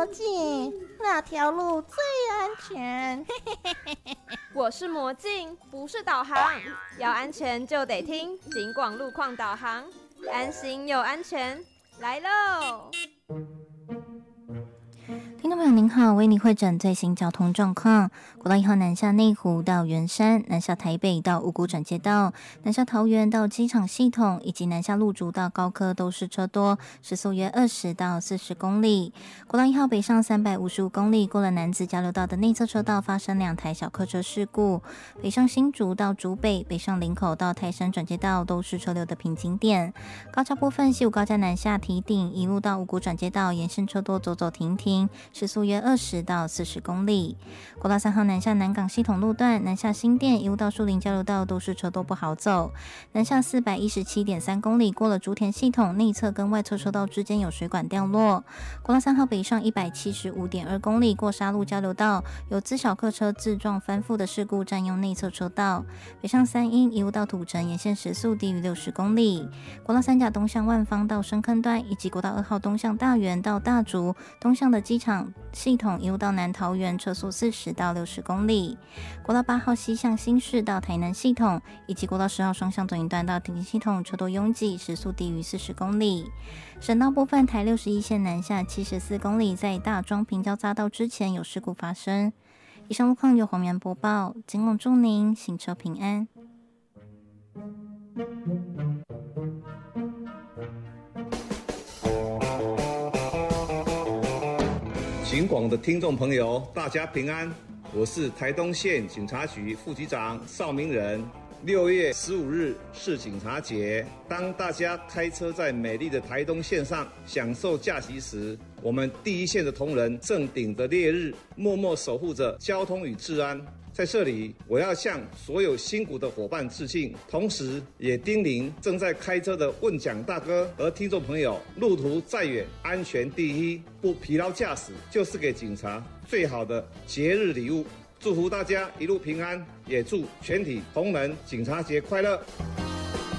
镜，哪条路最安全？ 我是魔镜，不是导航。要安全就得听警广路况导航，安心又安全，来喽！ 听众朋友您好，为您汇整最新交通状况。国道1号南下内湖到圆山，南下台北到五股转接道，南下桃园到机场系统，以及南下路竹到高科都是车多，时速约20到40公里。国道1号北上355公里，过了南子交流道的内侧车道发生2台小客车事故，北上新竹到竹北，北上林口到泰山转接道都是车流的瓶颈点。高架部分，西武高架南下堤顶，一路到五股转接道，沿线车多，走走停停，时速约20到40公里。国道3号南下南港系统路段，南下新店一路到树林交流道都是车多不好走。南下417.3公里，过了竹田系统内侧跟外侧车道之间有水管掉落。国道3号北上175.2公里，过沙路交流道有自小客车自撞翻覆的事故，占用内侧车道。北上三鶯一路到土城，沿线时速低于60公里。国道3甲东向万芳到深坑段，以及国道2号东向大园到大竹，东向的机场系统一路到南桃园，车速40到60公里。国道8号西向新市到台南系统，以及国道10号双向总营段到停系统，车多拥挤，时速低于40公里。省道部分，台61线南下74公里，在大庄平交匝道之前有事故发生。以上路况由洪源播报，警广祝您行车平安。 警广的听众朋友，大家平安，我是台东县警察局副局长邵明仁。6月15日是警察节，当大家开车在美丽的台东县上享受假期时，我们第一线的同仁正顶着烈日，默默守护着交通与治安。在这里，我要向所有辛苦的伙伴致敬，同时也叮咛正在开车的问讲大哥和听众朋友：路途再远，安全第一，不疲劳驾驶就是给警察最好的节日礼物。祝福大家一路平安，也祝全体同仁警察节快乐。